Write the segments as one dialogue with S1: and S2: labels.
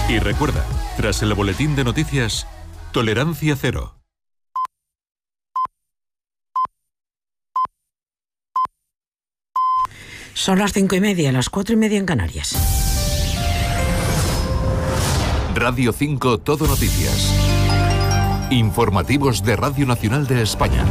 S1: Y recuerda, tras el boletín de noticias, tolerancia cero.
S2: Son las 5:30, las 4:30 en Canarias.
S1: Radio 5 Todo Noticias. Informativos de Radio Nacional de España.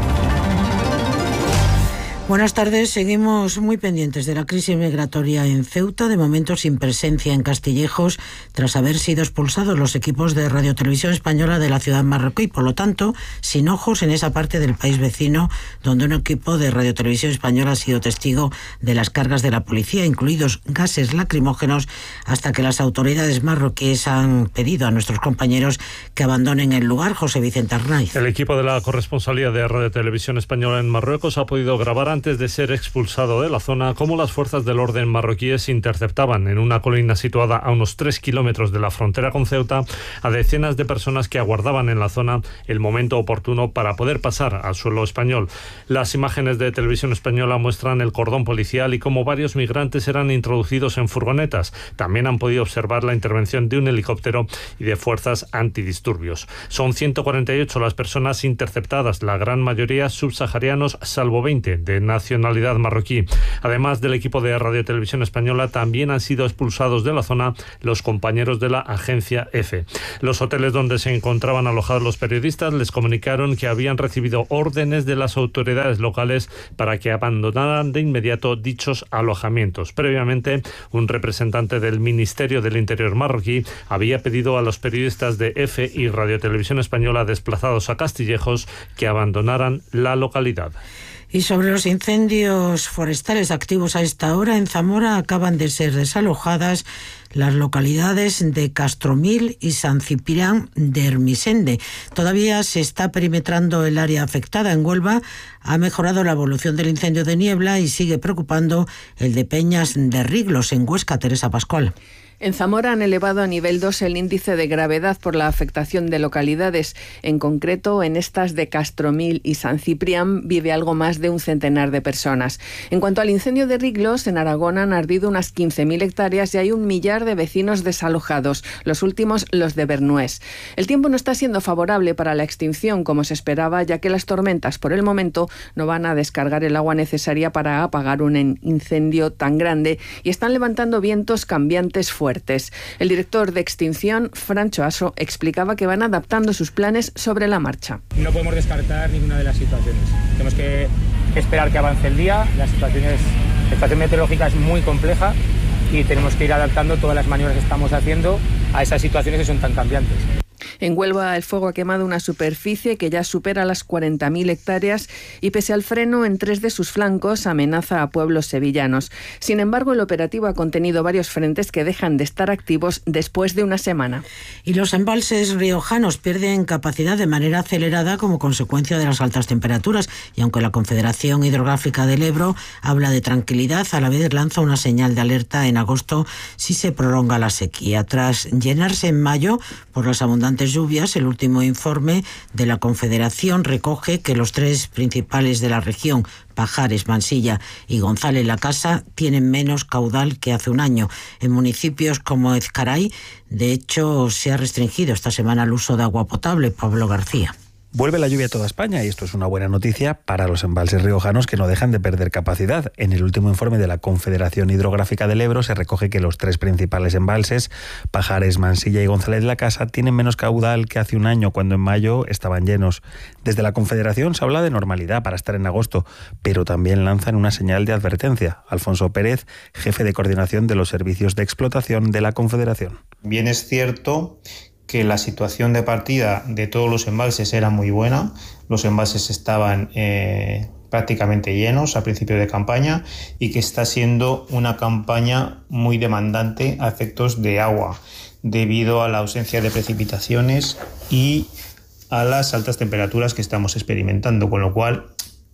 S2: Buenas tardes, seguimos muy pendientes de la crisis migratoria en Ceuta, de momento sin presencia en Castillejos, tras haber sido expulsados los equipos de Radio Televisión Española de la ciudad marroquí, por lo tanto, sin ojos en esa parte del país vecino, donde un equipo de Radio Televisión Española ha sido testigo de las cargas de la policía, incluidos gases lacrimógenos, hasta que las autoridades marroquíes han pedido a nuestros compañeros que abandonen el lugar. José Vicente Arnaiz.
S3: El equipo de la corresponsalía de Radio Televisión Española en Marruecos ha podido grabar antes de ser expulsado de la zona cómo las fuerzas del orden marroquíes interceptaban en una colina situada a unos 3 kilómetros de la frontera con Ceuta a decenas de personas que aguardaban en la zona el momento oportuno para poder pasar al suelo español. Las imágenes de Televisión Española muestran el cordón policial y cómo varios migrantes eran introducidos en furgonetas. También han podido observar la intervención de un helicóptero y de fuerzas antidisturbios. Son 148 las personas interceptadas, la gran mayoría subsaharianos, salvo 20 de nacionalidad marroquí. Además del equipo de Radio Televisión Española, también han sido expulsados de la zona los compañeros de la agencia EFE. Los hoteles donde se encontraban alojados los periodistas les comunicaron que habían recibido órdenes de las autoridades locales para que abandonaran de inmediato dichos alojamientos. Previamente, un representante del Ministerio del Interior marroquí había pedido a los periodistas de EFE y Radio Televisión Española desplazados a Castillejos que abandonaran la localidad.
S2: Y sobre los incendios forestales activos a esta hora, en Zamora acaban de ser desalojadas las localidades de Castromil y San Ciprián de Ermisende. Todavía se está perimetrando el área afectada. En Huelva ha mejorado la evolución del incendio de Niebla y sigue preocupando el de Peñas de Riglos. En Huesca, Teresa Pascual.
S4: En Zamora han elevado a nivel 2 el índice de gravedad por la afectación de localidades. En concreto, en estas de Castromil y San Ciprián vive algo más de un centenar de personas. En cuanto al incendio de Riglos, en Aragón han ardido unas 15.000 hectáreas y hay 1 millar de vecinos desalojados, los últimos los de Bernués. El tiempo no está siendo favorable para la extinción como se esperaba, ya que las tormentas por el momento no van a descargar el agua necesaria para apagar un incendio tan grande y están levantando vientos cambiantes fuertes. El director de extinción, Francho Aso, explicaba que van adaptando sus planes sobre la marcha.
S5: No podemos descartar ninguna de las situaciones. Tenemos que esperar que avance el día. La situación meteorológica es muy compleja y tenemos que ir adaptando todas las maniobras que estamos haciendo a esas situaciones que son tan cambiantes.
S4: En Huelva el fuego ha quemado una superficie que ya supera las 40.000 hectáreas y pese al freno en 3 de sus flancos amenaza a pueblos sevillanos. Sin embargo, el operativo ha contenido varios frentes que dejan de estar activos después de una semana.
S2: Y los embalses riojanos pierden capacidad de manera acelerada como consecuencia de las altas temperaturas y aunque la Confederación Hidrográfica del Ebro habla de tranquilidad, a la vez lanza una señal de alerta en agosto si se prolonga la sequía. Tras llenarse en mayo por las abundantes lluvias, el último informe de la Confederación recoge que los 3 principales de la región, Pajares, Mansilla y González la Casa, tienen menos caudal que hace un año. En municipios como Ezcaray, de hecho, se ha restringido esta semana el uso de agua potable. Pablo García.
S6: Vuelve la lluvia a toda España y esto es una buena noticia para los embalses riojanos que no dejan de perder capacidad. En el último informe de la Confederación Hidrográfica del Ebro se recoge que los 3 principales embalses, Pajares, Mansilla y González la Casa, tienen menos caudal que hace un año cuando en mayo estaban llenos. Desde la Confederación se habla de normalidad para estar en agosto, pero también lanzan una señal de advertencia. Alfonso Pérez, jefe de coordinación de los servicios de explotación de la Confederación.
S7: Bien es cierto que la situación de partida de todos los embalses era muy buena. Los embalses estaban prácticamente llenos a principio de campaña y que está siendo una campaña muy demandante a efectos de agua debido a la ausencia de precipitaciones y a las altas temperaturas que estamos experimentando, con lo cual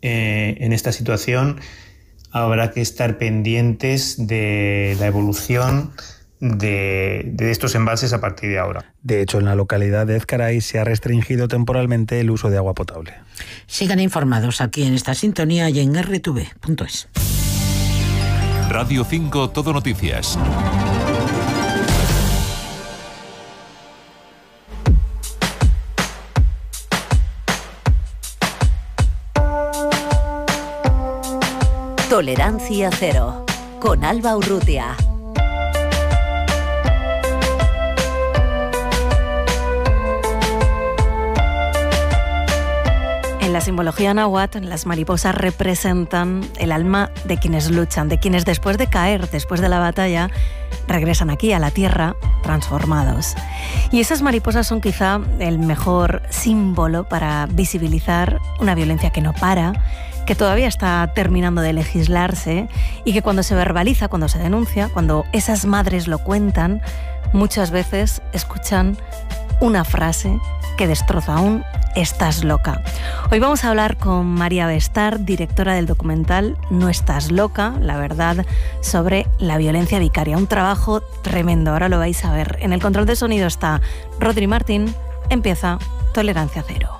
S7: en esta situación habrá que estar pendientes de la evolución de estos embalses a partir de ahora.
S6: De hecho, en la localidad de Ezcaray se ha restringido temporalmente el uso de agua potable.
S2: Sigan informados aquí en esta sintonía y en rtv.es.
S1: Radio 5 Todo Noticias.
S8: Tolerancia Cero, con Alba Urrutia.
S9: En la simbología náhuatl, las mariposas representan el alma de quienes luchan, de quienes después de caer, después de la batalla, regresan aquí a la tierra transformados. Y esas mariposas son quizá el mejor símbolo para visibilizar una violencia que no para, que todavía está terminando de legislarse y que cuando se verbaliza, cuando se denuncia, cuando esas madres lo cuentan, muchas veces escuchan una frase que destroza aún: estás loca. Hoy vamos a hablar con María Bestar, directora del documental No estás loca, la verdad sobre la violencia vicaria. Un trabajo tremendo, ahora lo vais a ver. En el control de sonido está Rodri Martín. Empieza Tolerancia Cero.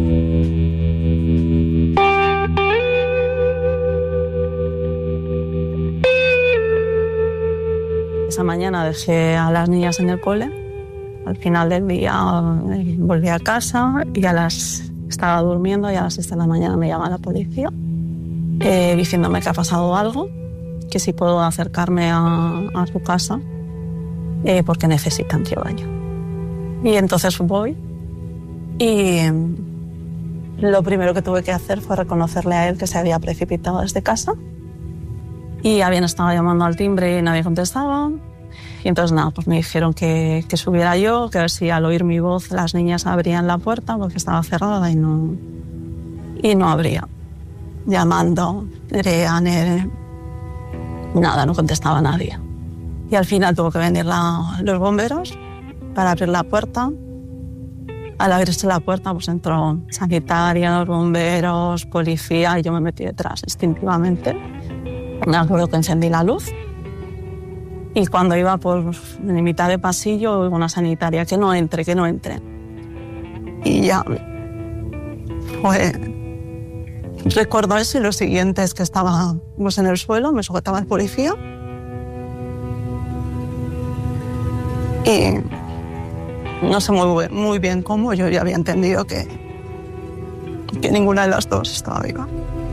S10: Esa mañana dejé a las niñas en el cole. Al final del día volví a casa y estaba durmiendo y a las 6 de la mañana me llama la policía diciéndome que ha pasado algo, que si puedo acercarme a su casa porque necesitan ir al baño. Y entonces voy y lo primero que tuve que hacer fue reconocerle a él que se había precipitado desde casa y habían estado llamando al timbre y nadie contestaba. Y entonces nada, pues me dijeron que subiera yo, que a ver si al oír mi voz las niñas abrían la puerta porque estaba cerrada y no abría. Llamando, Nerea, nada, no contestaba nadie. Y al final tuvo que venir los bomberos para abrir la puerta. Al abrirse la puerta pues entró sanitaria, los bomberos, policía y yo me metí detrás instintivamente. Me acuerdo que encendí la luz. Y cuando iba por en mitad de pasillo, oigo una sanitaria, que no entre. Y ya, pues, recuerdo eso y lo siguiente es que estábamos en el suelo, me sujetaba el policía. Y no sé muy bien cómo, yo ya había entendido que ninguna de las dos estaba viva.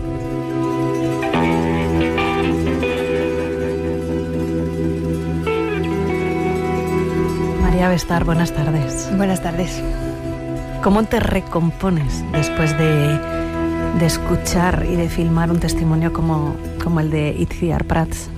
S9: María Bestar, buenas tardes.
S11: Buenas tardes.
S9: ¿Cómo te recompones después de escuchar y de filmar un testimonio como el de Itziar Prats?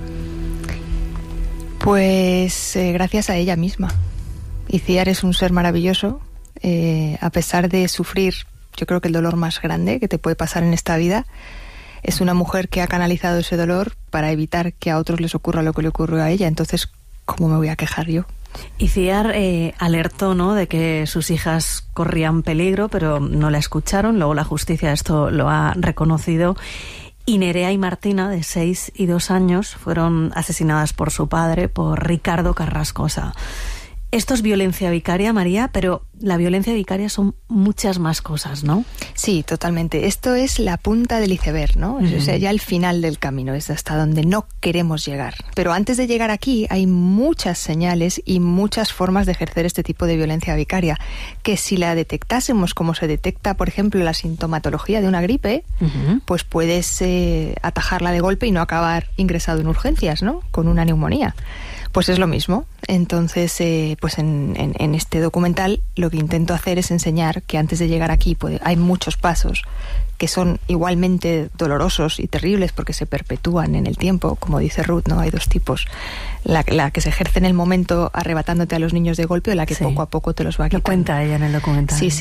S11: Pues gracias a ella misma. Itziar es un ser maravilloso. A pesar de sufrir, yo creo que el dolor más grande que te puede pasar en esta vida, es una mujer que ha canalizado ese dolor para evitar que a otros les ocurra lo que le ocurrió a ella. Entonces, ¿cómo me voy a quejar yo?
S9: Itziar alertó, ¿no?, de que sus hijas corrían peligro, pero no la escucharon. Luego la justicia esto lo ha reconocido. Y Nerea y Martina, de 6 y 2 años, fueron asesinadas por su padre, por Ricardo Carrascosa. Esto es violencia vicaria, María, pero la violencia vicaria son muchas más cosas, ¿no?
S11: Sí, totalmente. Esto es la punta del iceberg, ¿no? O sea, ya el final del camino, es hasta donde no queremos llegar. Pero antes de llegar aquí hay muchas señales y muchas formas de ejercer este tipo de violencia vicaria, que si la detectásemos como se detecta, por ejemplo, la sintomatología de una gripe, pues puedes atajarla de golpe y no acabar ingresado en urgencias, ¿no?, con una neumonía. Pues es lo mismo. Entonces, pues en este documental lo que intento hacer es enseñar que antes de llegar aquí hay muchos pasos que son igualmente dolorosos y terribles porque se perpetúan en el tiempo, como dice Ruth, ¿no? Hay dos tipos. La que se ejerce en el momento arrebatándote a los niños de golpe o la que poco a poco te los va quitando.
S9: Lo cuenta ella en el documental.
S11: Sí.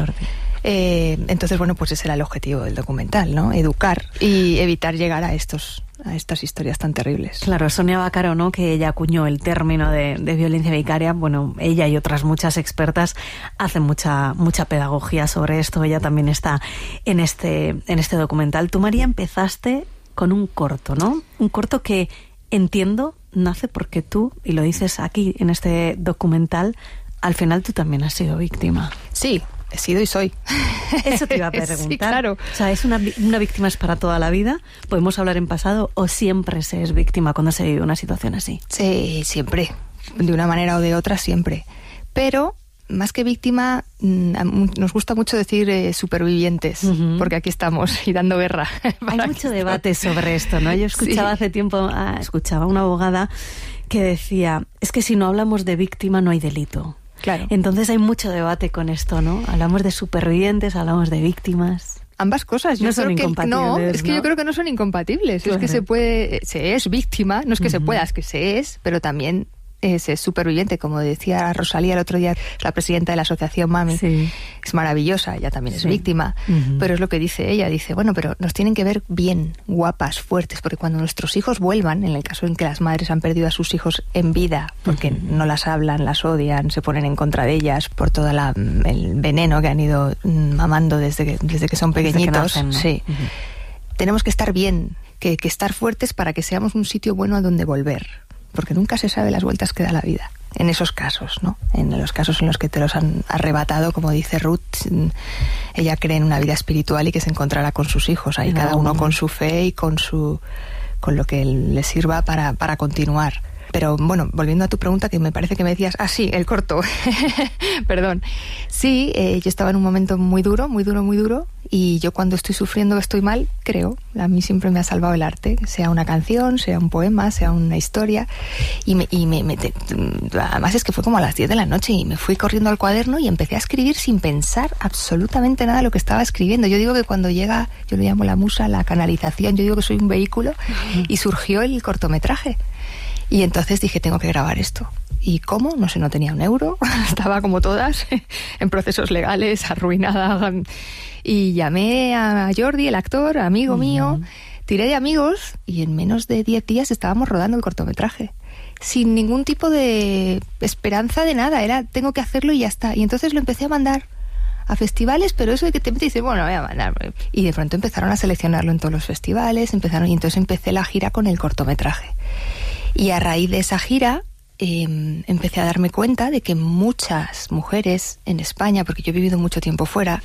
S11: Entonces, bueno, pues ese era el objetivo del documental, ¿no? Educar y evitar llegar a estas historias tan terribles.
S9: Claro, Sonia Vaccaro, ¿no?, que ella acuñó el término de violencia vicaria. Bueno, ella y otras muchas expertas hacen mucha pedagogía sobre esto. Ella también está en este documental. Tú, María, empezaste con un corto, ¿no? Un corto que entiendo nace porque tú, y lo dices aquí en este documental, al final tú también has sido víctima.
S11: Sí. He sido y soy.
S9: Eso te iba a preguntar.
S11: Sí, claro.
S9: O sea, ¿es una víctima es para toda la vida? ¿Podemos hablar en pasado o siempre se es víctima cuando se vive una situación así?
S11: Sí, siempre. De una manera o de otra, siempre. Pero más que víctima, nos gusta mucho decir supervivientes, porque aquí estamos y dando guerra.
S9: Hay mucho debate sobre esto, ¿no? Yo escuchaba hace tiempo, escuchaba a una abogada que decía, es que si no hablamos de víctima no hay delito.
S11: Claro.
S9: Entonces hay mucho debate con esto, ¿no? Hablamos de supervivientes, hablamos de víctimas.
S11: Ambas cosas.
S9: No son incompatibles.
S11: Es que yo creo que no son incompatibles. Claro. Es que se es víctima, no es que se pueda, es que se es, pero también es superviviente, como decía Rosalía el otro día, la presidenta de la asociación Mami. Sí. Es maravillosa, ella también es víctima, pero es lo que dice ella, dice, bueno, pero nos tienen que ver bien, guapas, fuertes, porque cuando nuestros hijos vuelvan, en el caso en que las madres han perdido a sus hijos en vida, porque no las hablan, las odian, se ponen en contra de ellas por todo el veneno que han ido mamando desde que son pequeñitos, desde que nacen, ¿no? Tenemos que estar bien, que estar fuertes para que seamos un sitio bueno a donde volver. Porque nunca se sabe las vueltas que da la vida. En esos casos, ¿no? En los casos en los que te los han arrebatado, como dice Ruth, ella cree en una vida espiritual y que se encontrará con sus hijos. Ahí cada uno con su fe y con lo que le sirva para continuar. Pero bueno, volviendo a tu pregunta, que me parece que me decías, sí, el corto. Perdón. Sí, yo estaba en un momento muy duro, y yo cuando estoy sufriendo, estoy mal, creo, a mí siempre me ha salvado el arte, sea una canción, sea un poema, sea una historia, además es que fue como a las 10 de la noche y me fui corriendo al cuaderno y empecé a escribir sin pensar absolutamente nada de lo que estaba escribiendo. Yo digo que cuando llega, yo le llamo la musa, la canalización, yo digo que soy un vehículo, y surgió el cortometraje. Y entonces dije, tengo que grabar esto. ¿Y cómo? No sé, no tenía un euro. Estaba como todas, en procesos legales, arruinada. Y llamé a Jordi, el actor, amigo mío. Tiré de amigos y en menos de 10 días estábamos rodando el cortometraje. Sin ningún tipo de esperanza de nada. Era, tengo que hacerlo y ya está. Y entonces lo empecé a mandar a festivales, pero eso de que te metes y dices, bueno, voy a mandar. Y de pronto empezaron a seleccionarlo en todos los festivales. Y entonces empecé la gira con el cortometraje. Y a raíz de esa gira empecé a darme cuenta de que muchas mujeres en España, porque yo he vivido mucho tiempo fuera,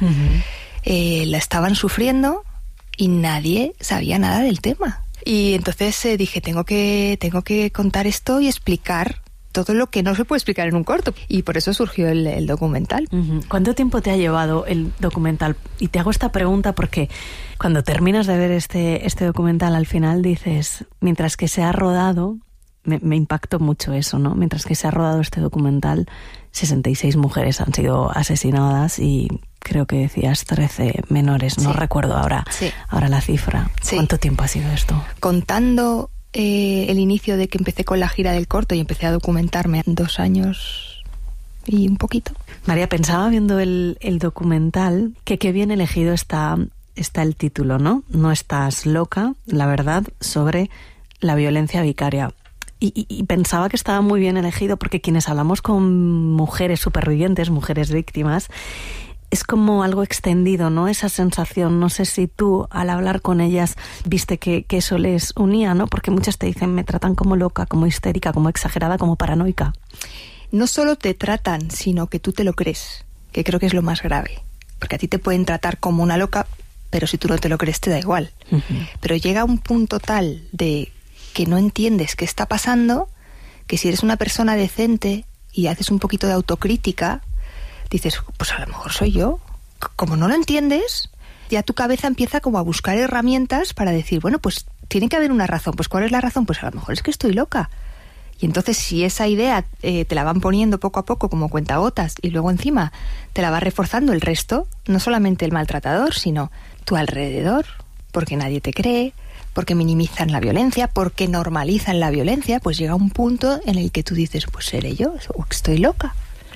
S11: la estaban sufriendo y nadie sabía nada del tema. Y entonces dije, tengo que contar esto y explicar todo lo que no se puede explicar en un corto. Y por eso surgió el documental.
S9: ¿Cuánto tiempo te ha llevado el documental? Y te hago esta pregunta porque cuando terminas de ver este documental, al final dices, mientras que se ha rodado... Me impactó mucho eso, ¿no? Mientras que se ha rodado este documental, 66 mujeres han sido asesinadas y creo que decías 13 menores, no recuerdo ahora la cifra. Sí. ¿Cuánto tiempo ha sido esto?
S11: Contando el inicio de que empecé con la gira del corto y empecé a documentarme 2 años y un poquito.
S9: María, pensaba viendo el documental que qué bien elegido está el título, ¿no? No estás loca, la verdad, sobre la violencia vicaria. Y pensaba que estaba muy bien elegido porque quienes hablamos con mujeres supervivientes, mujeres víctimas, es como algo extendido, ¿no? Esa sensación, no sé si tú al hablar con ellas viste que eso les unía, ¿no? Porque muchas te dicen, me tratan como loca, como histérica, como exagerada, como paranoica.
S11: No solo te tratan, sino que tú te lo crees, que creo que es lo más grave. Porque a ti te pueden tratar como una loca, pero si tú no te lo crees te da igual. Pero llega un punto tal de que no entiendes qué está pasando, que si eres una persona decente y haces un poquito de autocrítica, dices, pues a lo mejor soy yo. Como no lo entiendes, ya tu cabeza empieza como a buscar herramientas para decir, bueno, pues tiene que haber una razón. Pues ¿cuál es la razón? Pues a lo mejor es que estoy loca. Y entonces si esa idea te la van poniendo poco a poco como cuentagotas y luego encima te la va reforzando el resto, no solamente el maltratador, sino tu alrededor, porque nadie te cree, porque minimizan la violencia, porque normalizan la violencia, pues llega un punto en el que tú dices, pues seré yo, o estoy loca.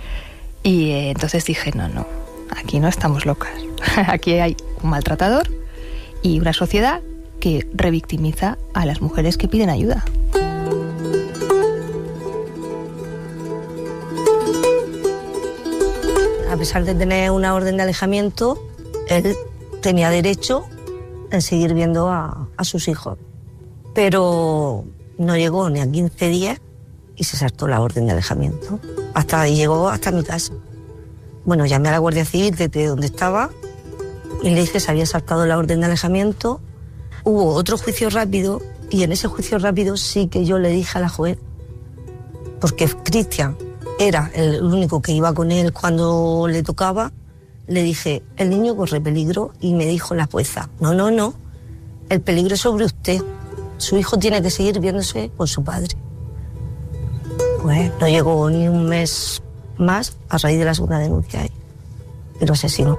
S11: Y entonces dije, no, aquí no estamos locas. Aquí hay un maltratador y una sociedad que revictimiza a las mujeres que piden ayuda.
S12: A pesar de tener una orden de alejamiento, él tenía derecho en seguir viendo a sus hijos. Pero no llegó ni a 15 días y se saltó la orden de alejamiento. Llegó hasta mi casa. Bueno, llamé a la Guardia Civil desde donde estaba y le dije que se había saltado la orden de alejamiento. Hubo otro juicio rápido y en ese juicio rápido sí que yo le dije a la juez, porque Cristian era el único que iba con él cuando le tocaba, le dije, el niño corre peligro, y me dijo la jueza, no, el peligro es sobre usted, su hijo tiene que seguir viéndose con su padre. Pues no llegó ni un mes más a raíz de la segunda denuncia y lo asesinó.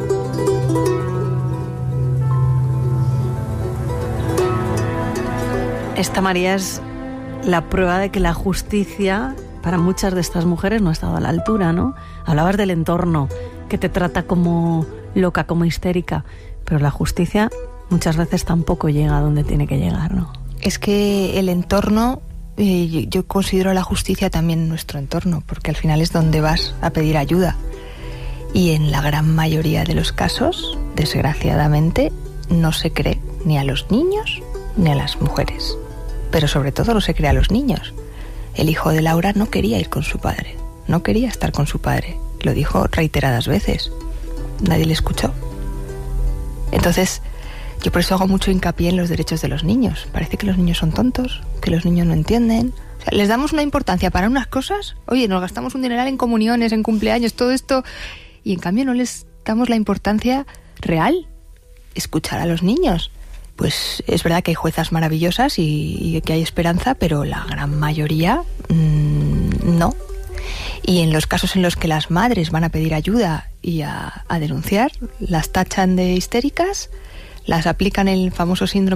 S9: Esta, María, es la prueba de que la justicia para muchas de estas mujeres no ha estado a la altura, ¿no? Hablabas del entorno, que te trata como loca, como histérica, pero la justicia muchas veces tampoco llega a donde tiene que llegar, ¿no?
S11: Es que el entorno, yo considero la justicia también nuestro entorno, porque al final es donde vas a pedir ayuda. Y en la gran mayoría de los casos, desgraciadamente, no se cree ni a los niños ni a las mujeres. Pero sobre todo no se cree a los niños. El hijo de Laura no quería ir con su padre, no quería estar con su padre. Lo dijo reiteradas veces. Nadie le escuchó. Entonces, yo por eso hago mucho hincapié en los derechos de los niños. Parece que los niños son tontos, que los niños no entienden. O sea, les damos una importancia para unas cosas. Oye, nos gastamos un dineral en comuniones, en cumpleaños, todo esto. Y en cambio no les damos la importancia real. Escuchar a los niños. Pues es verdad que hay juezas maravillosas y que hay esperanza, pero la gran mayoría no. Y en los casos en los que las madres van a pedir ayuda y a denunciar, las tachan de histéricas, las aplican el famoso síndrome